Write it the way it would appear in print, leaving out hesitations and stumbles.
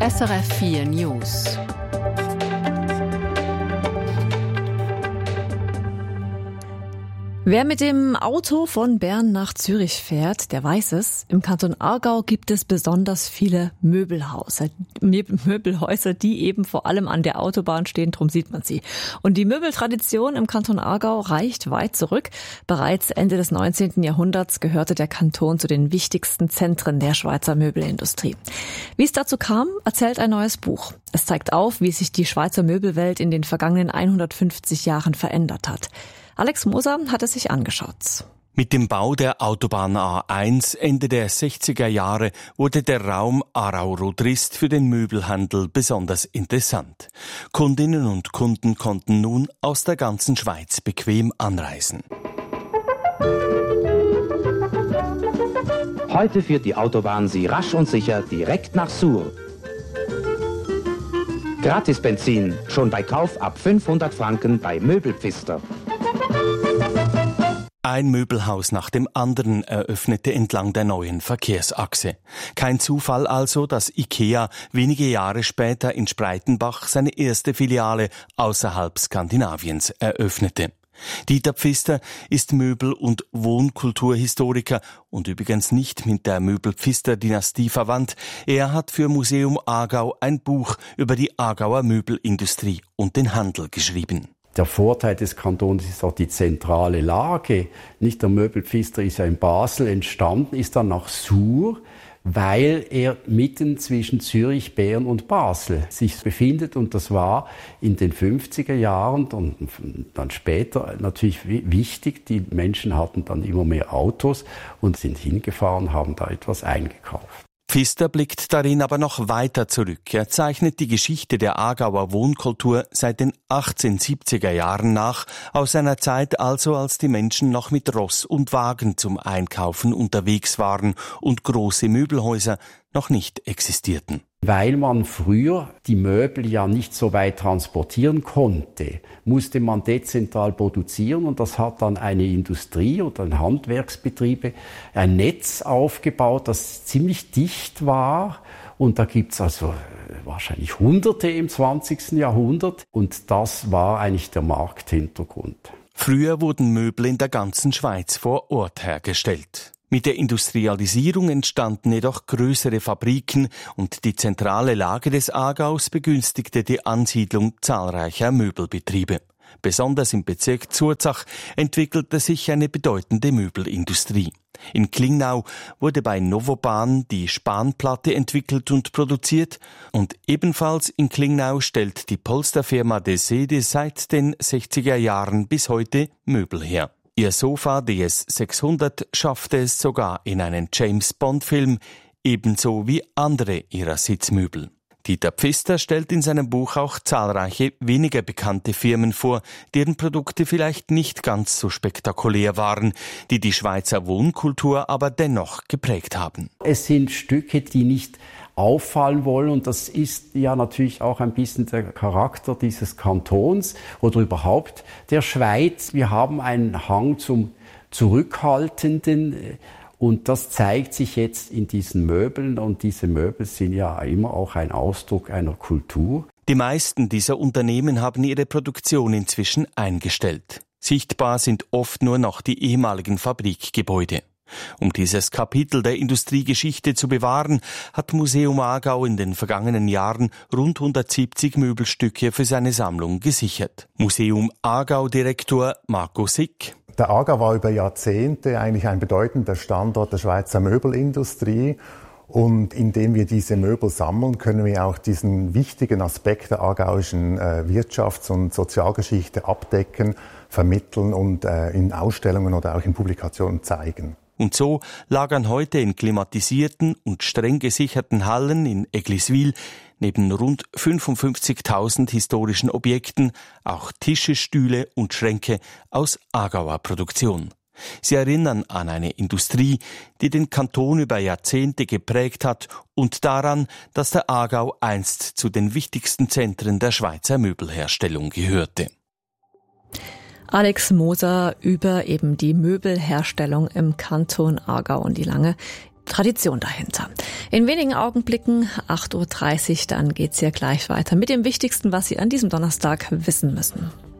SRF 4 News. Wer mit dem Auto von Bern nach Zürich fährt, der weiß es. Im Kanton Aargau gibt es besonders viele Möbelhäuser, die eben vor allem an der Autobahn stehen, drum sieht man sie. Und die Möbeltradition im Kanton Aargau reicht weit zurück. Bereits Ende des 19. Jahrhunderts gehörte der Kanton zu den wichtigsten Zentren der Schweizer Möbelindustrie. Wie es dazu kam, erzählt ein neues Buch. Es zeigt auf, wie sich die Schweizer Möbelwelt in den vergangenen 150 Jahren verändert hat. Alex Moser hat es sich angeschaut. Mit dem Bau der Autobahn A1 Ende der 60er Jahre wurde der Raum Aarau-Rodrist für den Möbelhandel besonders interessant. Kundinnen und Kunden konnten nun aus der ganzen Schweiz bequem anreisen. Heute führt die Autobahn Sie rasch und sicher direkt nach Sur. Gratis Benzin, schon bei Kauf ab 500 Franken bei Möbelpfister. Ein Möbelhaus nach dem anderen eröffnete entlang der neuen Verkehrsachse. Kein Zufall also, dass IKEA wenige Jahre später in Spreitenbach seine erste Filiale außerhalb Skandinaviens eröffnete. Dieter Pfister ist Möbel- und Wohnkulturhistoriker und übrigens nicht mit der Möbel-Pfister-Dynastie verwandt. Er hat für Museum Aargau ein Buch über die Aargauer Möbelindustrie und den Handel geschrieben. Der Vorteil des Kantons ist auch die zentrale Lage. Nicht der Möbelpfister ist ja in Basel entstanden, ist dann nach Sur, weil er mitten zwischen Zürich, Bern und Basel sich befindet. Und das war in den 50er Jahren und dann später natürlich wichtig. Die Menschen hatten dann immer mehr Autos und sind hingefahren, haben da etwas eingekauft. Pfister blickt darin aber noch weiter zurück. Er zeichnet die Geschichte der Aargauer Wohnkultur seit den 1870er Jahren nach, aus einer Zeit also, als die Menschen noch mit Ross und Wagen zum Einkaufen unterwegs waren und große Möbelhäuser noch nicht existierten. Weil man früher die Möbel ja nicht so weit transportieren konnte, musste man dezentral produzieren und das hat dann eine Industrie oder ein Handwerksbetriebe ein Netz aufgebaut, das ziemlich dicht war und da gibt's also wahrscheinlich Hunderte im 20. Jahrhundert und das war eigentlich der Markthintergrund. Früher wurden Möbel in der ganzen Schweiz vor Ort hergestellt. Mit der Industrialisierung entstanden jedoch größere Fabriken und die zentrale Lage des Aargaus begünstigte die Ansiedlung zahlreicher Möbelbetriebe. Besonders im Bezirk Zurzach entwickelte sich eine bedeutende Möbelindustrie. In Klingnau wurde bei Novoban die Spanplatte entwickelt und produziert und ebenfalls in Klingnau stellt die Polsterfirma de Sede seit den 60er Jahren bis heute Möbel her. Ihr Sofa DS 600 schaffte es sogar in einen James-Bond-Film, ebenso wie andere ihrer Sitzmöbel. Dieter Pfister stellt in seinem Buch auch zahlreiche weniger bekannte Firmen vor, deren Produkte vielleicht nicht ganz so spektakulär waren, die die Schweizer Wohnkultur aber dennoch geprägt haben. Es sind Stücke, die nicht auffallen wollen und das ist ja natürlich auch ein bisschen der Charakter dieses Kantons oder überhaupt der Schweiz. Wir haben einen Hang zum Zurückhaltenden und das zeigt sich jetzt in diesen Möbeln und diese Möbel sind ja immer auch ein Ausdruck einer Kultur. Die meisten dieser Unternehmen haben ihre Produktion inzwischen eingestellt. Sichtbar sind oft nur noch die ehemaligen Fabrikgebäude. Um dieses Kapitel der Industriegeschichte zu bewahren, hat Museum Aargau in den vergangenen Jahren rund 170 Möbelstücke für seine Sammlung gesichert. Museum Aargau-Direktor Marco Sick. Der Aargau war über Jahrzehnte eigentlich ein bedeutender Standort der Schweizer Möbelindustrie. Und indem wir diese Möbel sammeln, können wir auch diesen wichtigen Aspekt der aargauischen Wirtschafts- und Sozialgeschichte abdecken, vermitteln und in Ausstellungen oder auch in Publikationen zeigen. Und so lagern heute in klimatisierten und streng gesicherten Hallen in Egliswil neben rund 55.000 historischen Objekten auch Tische, Stühle und Schränke aus Aargauer Produktion. Sie erinnern an eine Industrie, die den Kanton über Jahrzehnte geprägt hat und daran, dass der Aargau einst zu den wichtigsten Zentren der Schweizer Möbelherstellung gehörte. Alex Moser über eben die Möbelherstellung im Kanton Aargau und die lange Tradition dahinter. In wenigen Augenblicken, 8:30 Uhr, dann geht's hier gleich weiter mit dem Wichtigsten, was Sie an diesem Donnerstag wissen müssen.